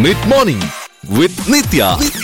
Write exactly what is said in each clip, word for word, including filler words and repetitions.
Mid morning വിത്ത് നിത്യ.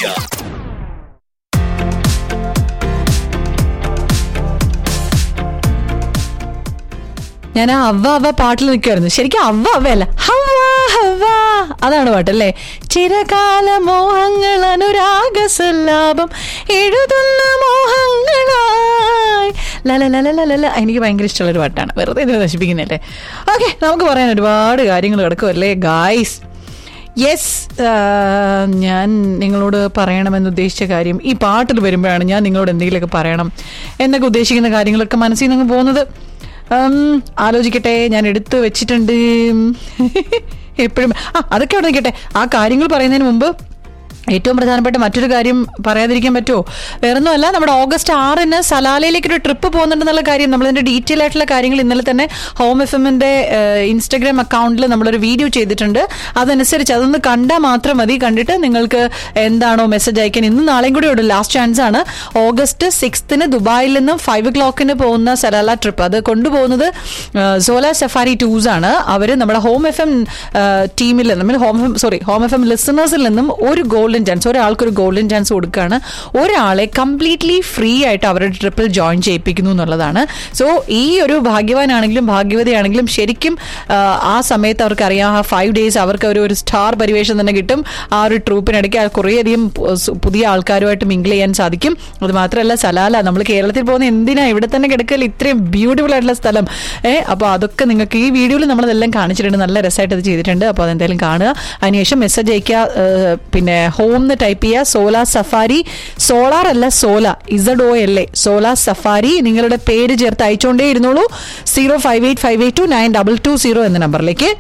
ഞാൻ ആ അവ അവ പാട്ടിൽ നിൽക്കുമായിരുന്നു. ശരിക്കും അവ അവയല്ല, ഹവ ഹവ അതാണ് പാട്ടല്ലേ. ചിരകാല മോഹങ്ങൾ അനുരാഗസല്ലാപം എഴുതുന്ന മോഹങ്ങളായി ലല ലല ലല. എനിക്ക് ഭയങ്കര ഇഷ്ടമുള്ളൊരു പാട്ടാണ്. വെറുതെ ഇത് നശിപ്പിക്കുന്നല്ലേ. ഓക്കെ, നമുക്ക് പറയാൻ ഒരുപാട് കാര്യങ്ങൾ കിടക്കുമല്ലേ ഗായ്സ്. യെസ്, ഞാൻ നിങ്ങളോട് പറയണമെന്ന് ഉദ്ദേശിച്ച കാര്യം ഈ പാട്ടിൽ വരുമ്പോഴാണ് ഞാൻ നിങ്ങളോട് എന്തെങ്കിലുമൊക്കെ പറയണം എന്നൊക്കെ ഉദ്ദേശിക്കുന്ന കാര്യങ്ങളൊക്കെ മനസ്സിൽ നിന്ന് പോകുന്നത്. ആലോചിക്കട്ടെ, ഞാൻ എടുത്തു വെച്ചിട്ടുണ്ട് എപ്പോഴും. ആ അതൊക്കെ അവിടെ നിൽക്കട്ടെ. ആ കാര്യങ്ങൾ പറയുന്നതിന് മുമ്പ് ഏറ്റവും പ്രധാനപ്പെട്ട മറ്റൊരു കാര്യം പറയാതിരിക്കാൻ പറ്റുമോ? വേറൊന്നുമല്ല, നമ്മുടെ ഓഗസ്റ്റ് ആറിന് സലാലയിലേക്ക് ഒരു ട്രിപ്പ് പോകുന്നുണ്ടെന്നുള്ള കാര്യം, നമ്മളതിന്റെ ഡീറ്റെയിൽ ആയിട്ടുള്ള കാര്യങ്ങൾ ഇന്നലെ തന്നെ ഹോം എഫ് എമ്മിന്റെ ഇൻസ്റ്റഗ്രാം അക്കൗണ്ടിൽ നമ്മളൊരു വീഡിയോ ചെയ്തിട്ടുണ്ട്. അതനുസരിച്ച് അതൊന്ന് കണ്ടാൽ മാത്രം മതി. കണ്ടിട്ട് നിങ്ങൾക്ക് എന്താണോ മെസ്സേജ് അയക്കാൻ, ഇന്നും നാളെയും കൂടി ഉള്ളൂ, ലാസ്റ്റ് ചാൻസ് ആണ്. ഓഗസ്റ്റ് സിക്സ്ത്തിന് ദുബായിൽ നിന്നും ഫൈവ് ഒ ക്ലോക്കിന് പോകുന്ന സലാല ട്രിപ്പ്, അത് കൊണ്ടുപോകുന്നത് സോലാ സഫാരി ടൂർസ് ആണ്. അവര് നമ്മുടെ ഹോം എഫ് എം ടീമിൽ നിന്നും home F am sorry home F M ലിസണേഴ്സിൽ നിന്നും ഒരു ഗോൾഡൻ ചാൻസ്, ഒരാൾക്കൊരു ഗോൾഡൻ ചാൻസ് കൊടുക്കുകയാണ്. ഒരാളെ കംപ്ലീറ്റ്ലി ഫ്രീ ആയിട്ട് അവരുടെ ട്രിപ്പിൽ ജോയിൻ ചെയ്യിപ്പിക്കുന്നു എന്നുള്ളതാണ്. സോ ഈ ഒരു ഭാഗ്യവാനാണെങ്കിലും ഭാഗ്യവതിയാണെങ്കിലും ശരിക്കും ആ സമയത്ത് അവർക്ക് അറിയാം, ആ ഫൈവ് ഡേയ്സ് അവർക്ക് ഒരു ഒരു സ്റ്റാർ പരിവേഷം തന്നെ കിട്ടും. ആ ഒരു ട്രൂപ്പിനിടയ്ക്ക് കുറേയധികം പുതിയ ആൾക്കാരുമായിട്ട് മിങ്കിൾ ചെയ്യാൻ സാധിക്കും. അത് മാത്രമല്ല, സലാല നമ്മൾ കേരളത്തിൽ പോകുന്ന എന്തിനാ, ഇവിടെ തന്നെ കിടക്കൽ, ഇത്രയും ബ്യൂട്ടിഫുൾ ആയിട്ടുള്ള സ്ഥലം. ഏഹ് അപ്പോൾ അതൊക്കെ നിങ്ങൾക്ക് ഈ വീഡിയോയിൽ നമ്മളതെല്ലാം കാണിച്ചിട്ടുണ്ട്. നല്ല രസമായിട്ട് അത് ചെയ്തിട്ടുണ്ട്. അപ്പോൾ അതെന്തായാലും കാണുക. അതിനുശേഷം മെസ്സേജ് അയക്കുക. പിന്നെ ഹോം എന്ന് ടൈപ്പ് ചെയ്യുക. സോലാ സഫാരി, സോളാർ അല്ല Sola, Z O L A, സോലാ safari. നിങ്ങളുടെ പേര് ചേർത്ത് അയച്ചുകൊണ്ടേ ഇരുന്നോളൂ. Zero five eight five eight to nine double two zero എന്ന നമ്പറിലേക്ക്.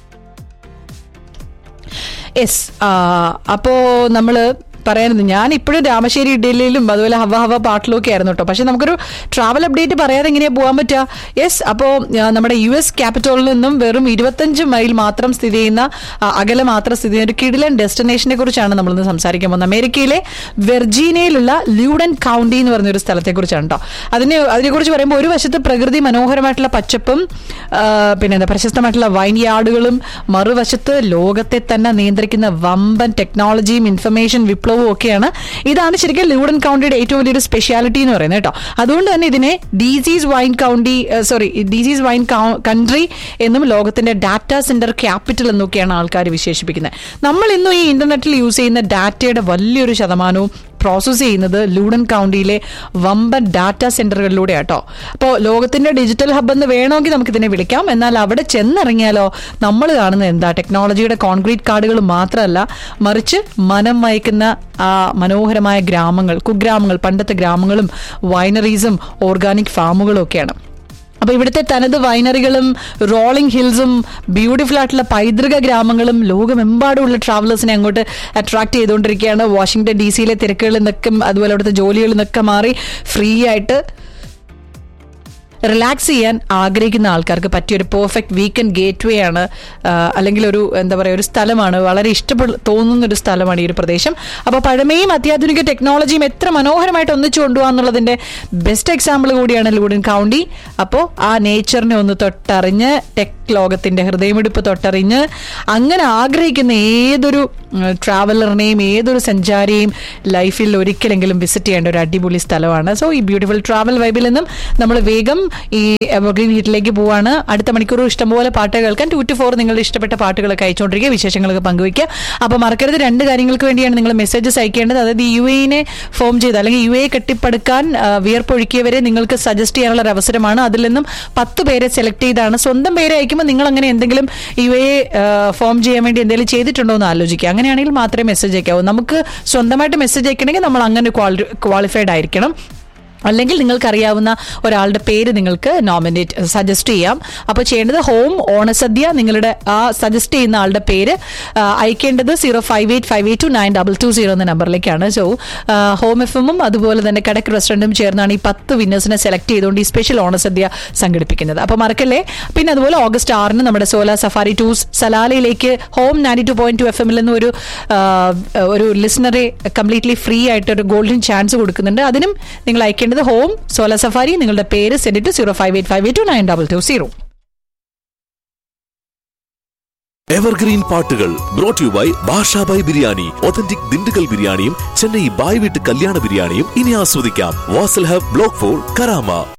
യെസ്, അപ്പോ നമ്മള് പറയാനുണ്ട്, ഞാൻ ഇപ്പോഴും രാമശ്ശേരി ഇഡലിയിലും അതുപോലെ ഹവ ഹവ പാട്ടിലും ഒക്കെ ആയിരുന്നു കേട്ടോ. പക്ഷെ നമുക്കൊരു ട്രാവൽ അപ്ഡേറ്റ് പറയാതെ എങ്ങനെയാ പോകാൻ പറ്റുക? യെസ്, അപ്പോൾ നമ്മുടെ യു എസ് ക്യാപിറ്റലിൽ നിന്നും വെറും ഇരുപത്തഞ്ച് മൈൽ മാത്രം സ്ഥിതി ചെയ്യുന്ന, അകലെ മാത്രം സ്ഥിതി ചെയ്യുന്ന ഒരു കിഡിലൻ ഡെസ്റ്റിനേഷനെ കുറിച്ചാണ് നമ്മളിന്ന് സംസാരിക്കാൻ പോകുന്നത്. അമേരിക്കയിലെ വെർജീനിയയിലുള്ള ല്യൂഡൻ കൗണ്ടി എന്ന് പറഞ്ഞൊരു സ്ഥലത്തെ കുറിച്ചാണ് കേട്ടോ. അതിനെ അതിനെക്കുറിച്ച് പറയുമ്പോൾ ഒരു വശത്ത് പ്രകൃതി മനോഹരമായിട്ടുള്ള പച്ചപ്പും പിന്നെ എന്താ പ്രശസ്തമായിട്ടുള്ള വൈൻ യാർഡുകളും, മറുവശത്ത് ലോകത്തെ തന്നെ നിയന്ത്രിക്കുന്ന വമ്പൻ ടെക്നോളജിയും ഇൻഫർമേഷൻ വിപ്ലവവും ഒക്കെയാണ്. ഇതാണ് ശരിക്കും ല്യൂഡൻ കൗണ്ടിയുടെ ഏറ്റവും വലിയൊരു സ്പെഷ്യാലിറ്റി എന്ന് പറയുന്നത് കേട്ടോ. അതുകൊണ്ട് തന്നെ ഇതിനെ disease wine county sorry disease wine country എന്നും ലോകത്തിന്റെ ഡാറ്റാ സെന്റർ ക്യാപിറ്റൽ എന്നൊക്കെയാണ് ആൾക്കാർ വിശേഷിപ്പിക്കുന്നത്. നമ്മൾ ഇന്നും ഈ ഇന്റർനെറ്റിൽ യൂസ് ചെയ്യുന്ന ഡാറ്റയുടെ വലിയൊരു ശതമാനവും പ്രോസസ് ചെയ്യുന്നത് ലൂഡൻ കൗണ്ടിയിലെ വമ്പൻ ഡാറ്റാ സെന്ററുകളിലൂടെ ആട്ടോ. അപ്പോൾ ലോകത്തിന്റെ ഡിജിറ്റൽ ഹബ് എന്ന് വേണമെങ്കിൽ നമുക്കിതിനെ വിളിക്കാം. എന്നാൽ അവിടെ ചെന്നിറങ്ങിയാലോ നമ്മൾ കാണുന്നത് എന്താ? ടെക്നോളജിയുടെ കോൺക്രീറ്റ് കാർഡുകൾ മാത്രമല്ല, മറിച്ച് മനം മയക്കുന്ന ആ മനോഹരമായ ഗ്രാമങ്ങൾ, കുഗ്രാമങ്ങൾ, പണ്ടത്തെ ഗ്രാമങ്ങളും വൈനറീസും ഓർഗാനിക് ഫാമുകളും ഒക്കെയാണ്. അപ്പൊ ഇവിടുത്തെ തനത് വൈനറികളും റോളിംഗ് ഹിൽസും ബ്യൂട്ടിഫുൾ ആയിട്ടുള്ള പൈതൃക ഗ്രാമങ്ങളും ലോകമെമ്പാടുമുള്ള ട്രാവലേഴ്സിനെ അങ്ങോട്ട് അട്രാക്ട് ചെയ്തുകൊണ്ടിരിക്കുകയാണ്. വാഷിംഗ്ടൺ ഡി സിയിലെ തിരക്കുകളിൽ നിന്നൊക്കെ അതുപോലെ അവിടുത്തെ ജോലികളിൽ നിന്നൊക്കെ മാറി ഫ്രീ ആയിട്ട് റിലാക്സ് ചെയ്യാൻ ആഗ്രഹിക്കുന്ന ആൾക്കാർക്ക് പറ്റിയൊരു പെർഫെക്റ്റ് വീക്കെൻഡ് ഗേറ്റ് വേ ആണ്, അല്ലെങ്കിൽ ഒരു എന്താ പറയുക ഒരു സ്ഥലമാണ്. വളരെ ഇഷ്ടപ്പെട്ട തോന്നുന്ന ഒരു സ്ഥലമാണ് ഈ ഒരു പ്രദേശം. അപ്പോൾ പഴമയും അത്യാധുനിക ടെക്നോളജിയും എത്ര മനോഹരമായിട്ട് ഒന്നിച്ചു കൊണ്ടുപോകാന്നുള്ളതിന്റെ ബെസ്റ്റ് എക്സാമ്പിൾ കൂടിയാണ് ലൂഡൻ കൗണ്ടി. അപ്പോൾ ആ നേച്ചറിനെ ഒന്ന് തൊട്ടറിഞ്ഞ്, ടെക് ലോകത്തിന്റെ ഹൃദയമിടിപ്പ് തൊട്ടറിഞ്ഞ്, അങ്ങനെ ആഗ്രഹിക്കുന്ന ഏതൊരു ട്രാവലറിനെയും ഏതൊരു സഞ്ചാരിയെയും ലൈഫിൽ ഒരിക്കലെങ്കിലും വിസിറ്റ് ചെയ്യേണ്ട ഒരു അടിപൊളി സ്ഥലമാണ്. സോ ഈ ബ്യൂട്ടിഫുൾ ട്രാവൽ വൈബിൽ നിന്നും നമ്മൾ വേഗം ഈ എവർഗ്രീൻ ഹീറ്റിലേക്ക് പോവാണ്. അടുത്ത മണിക്കൂർ ഇഷ്ടംപോലെ പാട്ട് കേൾക്കാൻ ടു ടു ഫോർ നിങ്ങളുടെ ഇഷ്ടപ്പെട്ട പാട്ടുകളൊക്കെ അയച്ചുകൊണ്ടിരിക്കുക, വിശേഷങ്ങളൊക്കെ പങ്കുവയ്ക്കുക. അപ്പോൾ മറക്കരുത്, രണ്ട് കാര്യങ്ങൾക്ക് വേണ്ടിയാണ് നിങ്ങൾ മെസ്സേജസ് അയക്കേണ്ടത്. അതായത് യു എനെ ഫോം ചെയ്ത് അല്ലെങ്കിൽ യു എ കെട്ടിപ്പടുക്കാൻ വിയർപ്പൊഴുക്കിയവരെ നിങ്ങൾക്ക് സജസ്റ്റ് ചെയ്യാനുള്ള ഒരു അവസരമാണ്. അതിൽ നിന്നും പത്ത് പേരെ സെലക്ട് ചെയ്താണ്. സ്വന്തം പേര് അയക്കുമ്പോൾ നിങ്ങൾ അങ്ങനെ എന്തെങ്കിലും യു എ ഫോം ചെയ്യാൻ വേണ്ടി എന്തെങ്കിലും ചെയ്തിട്ടുണ്ടോ എന്ന് ആലോചിക്കുക. അങ്ങനെയാണെങ്കിൽ മാത്രമേ മെസ്സേജ് അയക്കാവൂ. നമുക്ക് സ്വന്തമായിട്ട് മെസ്സേജ് അയക്കണമെങ്കിൽ നമ്മൾ അങ്ങനെ ക്വാളിഫൈഡ് ആയിരിക്കണം. അല്ലെങ്കിൽ നിങ്ങൾക്കറിയാവുന്ന ഒരാളുടെ പേര് നിങ്ങൾക്ക് നോമിനേറ്റ് സജസ്റ്റ് ചെയ്യാം. അപ്പോൾ ചെയ്യേണ്ടത് ഹോം ഓണസദ്യ, നിങ്ങളുടെ ആ സജസ്റ്റ് ചെയ്യുന്ന ആളുടെ പേര് അയക്കേണ്ടത് zero five eight five eight to nine double two zero എന്ന നമ്പറിലേക്കാണ്. സോ ഹോം എഫ് എമ്മും അതുപോലെ തന്നെ കടക്ക് റെസ്റ്റോറൻറ്റും ചേർന്നാണ് ഈ പത്ത് വിന്നേഴ്സിനെ സെലക്ട് ചെയ്തുകൊണ്ട് ഈ സ്പെഷ്യൽ ഓണസദ്യ സംഘടിപ്പിക്കുന്നത്. അപ്പോൾ മറക്കല്ലേ. പിന്നെ അതുപോലെ ഓഗസ്റ്റ് ആറിന് നമ്മുടെ സോലാ safari tours സലാലയിലേക്ക് home ninety two point two F എമ്മിൽ നിന്ന് ഒരു ഒരു ലിസണറെ കംപ്ലീറ്റ്ലി ഫ്രീ ആയിട്ട് ഒരു ഗോൾഡൻ ചാൻസ് കൊടുക്കുന്നുണ്ട്. അതിനും നിങ്ങൾ അയക്കേണ്ടത് ഹോം സോലാ സഫാരി, നിങ്ങളുടെ പേര് send to zero five eight five eight to nine double two zero. Evergreen പാട്ടുകൾ ബ്രോട്ട് യു ബൈ ഭാഷ ബൈ ബിരിയാണി. ഒതന്റിക് ദിണ്ടുകൽ ബിരിയാണിയും ചെന്നൈ ബായ് വീട്ട് കല്യാണ ബിരിയാണിയും ഇനി ആസ്വദിക്കാം Wasl hub block four Karama.